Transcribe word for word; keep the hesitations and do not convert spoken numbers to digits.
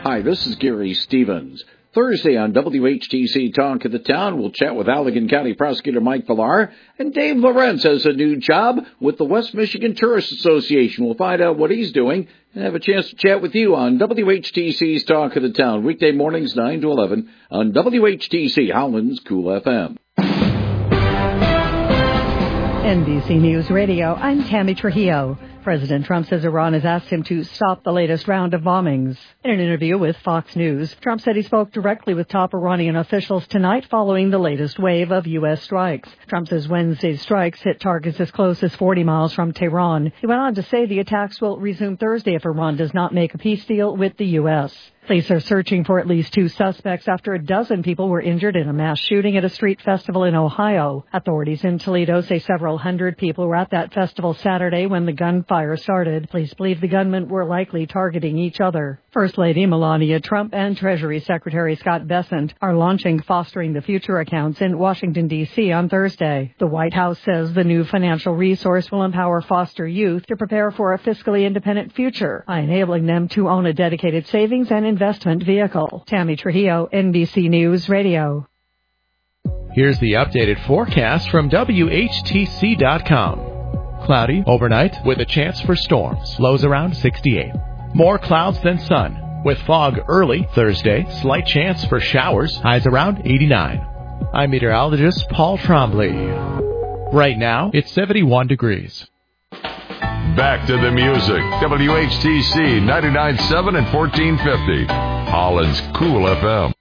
Hi, this is Gary Stevens. Thursday on W H T C Talk of the Town, we'll chat with Allegan County Prosecutor Mike Villar, and Dave Lorenz has a new job with the West Michigan Tourist Association. We'll find out what he's doing and have a chance to chat with you on W H T C's Talk of the Town, weekday mornings nine to eleven on W H T C Howland's Cool F M. N B C News Radio, I'm Tammy Trujillo. President Trump says Iran has asked him to stop the latest round of bombings. In an interview with Fox News, Trump said he spoke directly with top Iranian officials tonight following the latest wave of U S strikes. Trump says Wednesday's strikes hit targets as close as forty miles from Tehran. He went on to say the attacks will resume Thursday if Iran does not make a peace deal with the U S. Police are searching for at least two suspects after a dozen people were injured in a mass shooting at a street festival in Ohio. Authorities in Toledo say several hundred people were at that festival Saturday when the gunfire started. Police believe the gunmen were likely targeting each other. First Lady Melania Trump and Treasury Secretary Scott Bessent are launching Fostering the Future accounts in Washington, D C on Thursday. The White House says the new financial resource will empower foster youth to prepare for a fiscally independent future by enabling them to own a dedicated savings and investment vehicle. Tammy Trujillo, N B C News Radio. Here's the updated forecast from W H T C dot com. Cloudy overnight with a chance for storms. Lows around sixty-eight. More clouds than sun. With fog early Thursday, slight chance for showers. Highs around eighty-nine. I'm meteorologist Paul Trombley. Right now, it's seventy-one degrees. Back to the music. W H T C ninety-nine point seven and fourteen fifty. Holland's Cool F M.